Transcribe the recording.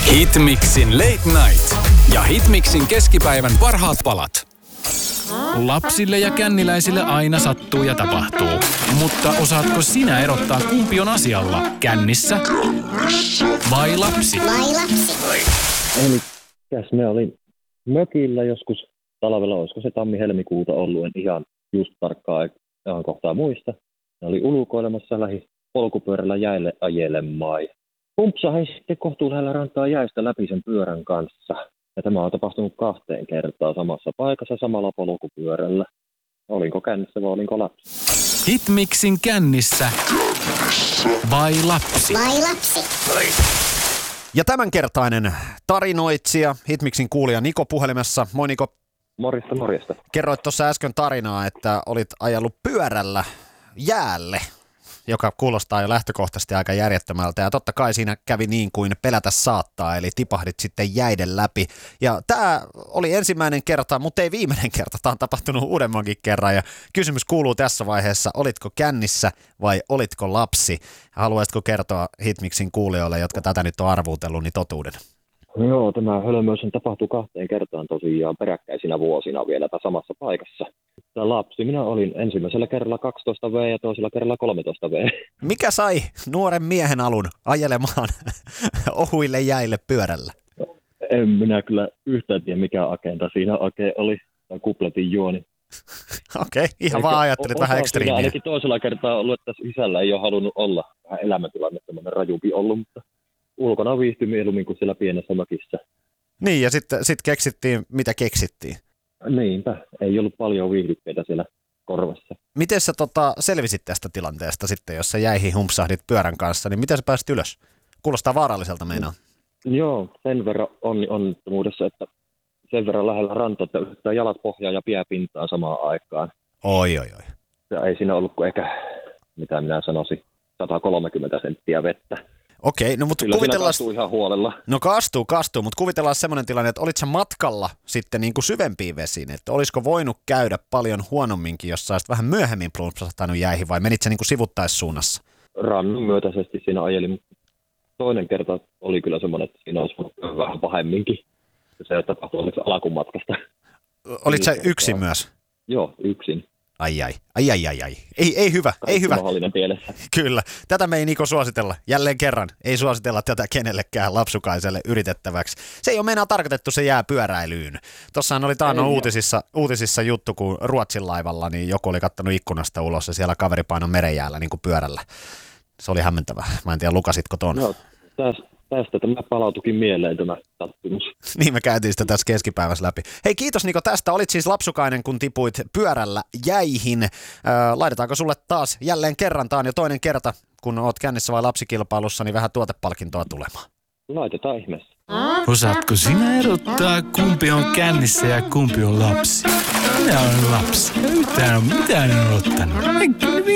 Hitmixin Late Night ja Hitmixin keskipäivän parhaat palat. Lapsille ja känniläisille aina sattuu ja tapahtuu. Mutta osaatko sinä erottaa, kumpi on asialla? Kännissä vai lapsi? Eli me olin mökillä joskus talvella, olisiko se tammi-helmikuuta ollut, en ihan just tarkkaan kohtaa muista. Ne oli ulkoilemassa lähi polkupyörällä jäille ajelemaan. Pumpsahin sitten kohtuu lähellä rantaa jäistä läpi sen pyörän kanssa. Ja tämä on tapahtunut 2 kertaa samassa paikassa samalla polkupyörällä. Olinko kännissä vai olinko lapsi? Hitmixin kännissä vai lapsi? Ja tämänkertainen tarinoitsija, Hitmixin kuulija Niko puhelimessa. Moi Niko. Morjesta. Kerroit tuossa äsken tarinaa, että olit ajellut pyörällä jäälle, joka kuulostaa jo lähtökohtaisesti aika järjettömältä. Ja totta kai siinä kävi niin kuin pelätä saattaa, eli tipahdit sitten jäiden läpi. Ja tämä oli ensimmäinen kerta, mutta ei viimeinen kerta. Tämä on tapahtunut uudemmankin kerran. Ja kysymys kuuluu tässä vaiheessa, olitko kännissä vai olitko lapsi? Haluaisitko kertoa Hitmixin kuulijoille, jotka tätä nyt on arvuutellut, niin totuuden? Joo, tämä hölmöys tapahtui 2 kertaan tosiaan peräkkäisinä vuosina vielä samassa paikassa. Tämä lapsi, minä olin ensimmäisellä kerralla 12V ja toisella kerralla 13V. Mikä sai nuoren miehen alun ajelemaan ohuille jäille pyörällä? En minä kyllä yhtään tiedä mikä agenda siinä oikein oli, tai kupletin juoni. Okei, ihan vaan ajattelit vähän ekstriimiä. Ainakin toisella kertaa ollut, että isällä ei ole halunnut olla. Vähän elämäntilanne semmoinen rajumpi ollut, mutta ulkona viihtyi mieluummin kuin siellä pienessä mökissä. Niin, ja sitten keksittiin, mitä keksittiin. Niinpä, ei ollut paljon viihdykkeitä siellä korvassa. Miten sä selvisit tästä tilanteesta sitten, jos sä jäihin humpsahdit pyörän kanssa, niin miten sä pääsit ylös? Kuulostaa vaaralliselta meinaa. Joo, sen verran onnettomuudessa, että sen verran lähellä rantaa, että yrittää jalat pohjaa ja piepintaa samaan aikaan. Oi. Ja ei siinä ollut kuin ehkä, mitä minä sanoisin, 130 senttiä vettä. Okei, no mutta kuvitellaan... kastuu ihan huolella. No kastuu, mutta kuvitellaan semmoinen tilanne, että olit sä matkalla sitten niin kuin syvempiin vesiin, että olisiko voinut käydä paljon huonomminkin, jos sä olisit vähän myöhemmin plumpsahtanut jäihin, vai menit sä niin kuin sivuttaissuunnassa? Rannan myötäisesti siinä ajelin, mutta toinen kerta oli kyllä semmoinen, että siinä olisi vähän pahemminkin. Se tapahtui onneksi alkumatkasta. Olit sä yksin myös? Joo, yksin. Ai. Ei hyvä. Kyllä. Tätä me ei Niko suositella. Jälleen kerran. Ei suositella tätä kenellekään lapsukaiselle yritettäväksi. Se ei ole meinaa tarkoitettu se jää pyöräilyyn. Tossahan oli taannoin uutisissa juttu, kun Ruotsin laivalla niin joku oli kattanut ikkunasta ulos ja siellä kaveri painoi merenjäällä niin kuin pyörällä. Se oli hämmentävää. Mä en tiedä, lukasitko ton? No, tästä tämä palautukin mieleen tämä tattumus. Niin me käytiin sitä tässä keskipäivässä läpi. Hei, kiitos Niko tästä. Olit siis lapsukainen, kun tipuit pyörällä jäihin. Laitetaanko sulle taas jälleen kerran, tämä on jo toinen kerta, kun oot kännissä vai lapsikilpailussa, niin vähän tuotepalkintoa tulemaan. Laitetaan ihmeessä. Osaatko sinä erottaa, kumpi on kännissä ja kumpi on lapsi? Minä olen lapsi. Mitään en ottanut.